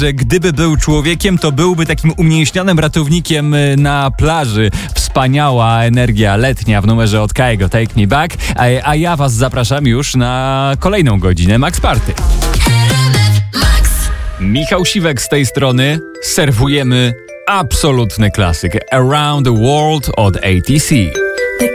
że gdyby był człowiekiem, to byłby takim umniejsznionym ratownikiem na plaży. Wspaniała energia letnia w numerze od Kygo, Take Me Back. A ja was zapraszam już na kolejną godzinę Max Party. Michał Siwek z tej strony. Serwujemy absolutny klasyk Around the World od ATC.